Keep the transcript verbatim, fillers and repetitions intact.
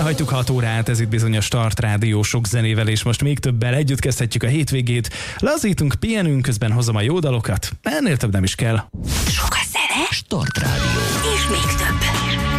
elhagytuk hat órát, ez itt bizony a Start Rádió sok zenével, és most még többel együtt kezdhetjük a hétvégét. Lazítunk, pihenünk, közben hozom a jó dalokat. Ennél több nem is kell. Sok a zene, Start Rádió. és még több.